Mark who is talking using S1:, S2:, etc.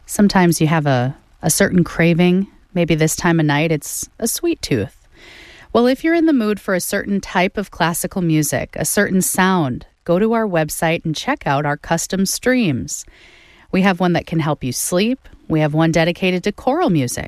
S1: Sometimes you have a certain craving. Maybe this time of night it's a sweet tooth. Well, if you're in the mood for a certain type of classical music, a certain sound, go to our website and check out our custom streams. We have one that can help you sleep. We have one dedicated to choral music.